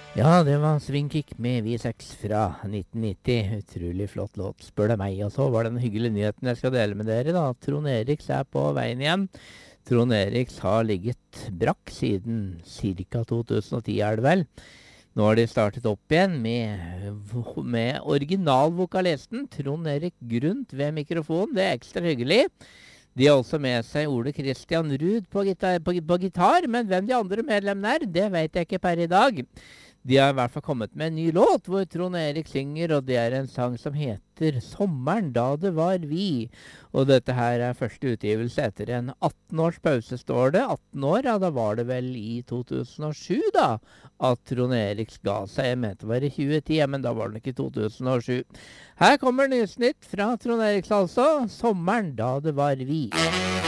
Ja, det var Swingkick med V6 fra 1990. Utrolig flott låt, spør det meg. Og så var det den hyggelige nyheten jeg skal dele med dere, da. Trond Eriks er på veien igjen. Trond Eriks har ligget brakk siden ca. 2010, er det vel. Nå har de startet opp igjen med originalvokalisten Trond Erik Grundt ved mikrofonen. Det er ekstra hyggelig. De har også med seg Ole Christian Ruud på gitar, men hvem de andre medlemmene er, det vet jeg ikke per i dag. De har i hvert fall kommet med en ny låt hvor Trond Erik synger, og det er en sang som heter «Sommeren da det var vi». Og dette her er første utgivelse etter en 18 års pause, står det. 18 år, ja, da var det vel i 2007 da, at Trond Erik ga seg. Jeg mente det var i 2010, men da var det ikke i 2007. Her kommer Nysnytt fra Trond Eriks altså, «Sommeren da det var vi».